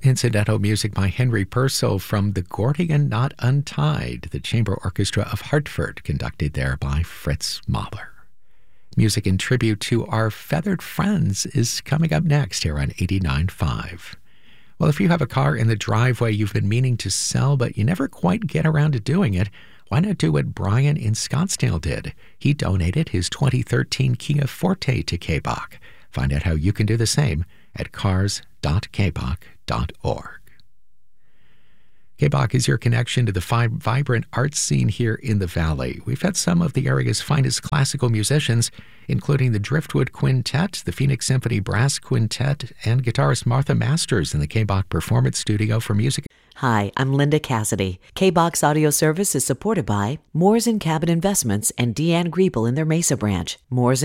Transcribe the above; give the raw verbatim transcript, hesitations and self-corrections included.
incidental music by Henry Purcell from The Gordian Knot Untied, the Chamber Orchestra of Hartford, conducted there by Fritz Mahler. Music in tribute to our feathered friends is coming up next here on eighty-nine point five. Well, if you have a car in the driveway you've been meaning to sell, but you never quite get around to doing it, why not do what Brian in Scottsdale did? He donated his twenty thirteen Kia Forte to K B O C. Find out how you can do the same at cars dot k b o c dot org. K B O C is your connection to the fi- vibrant arts scene here in the Valley. We've had some of the area's finest classical musicians, including the Driftwood Quintet, the Phoenix Symphony Brass Quintet, and guitarist Martha Masters in the K B O C Performance Studio for music. Hi, I'm Linda Cassidy. K B O X Audio Service is supported by Moores and Cabot Investments and Deanne Griebel in their Mesa branch. Moores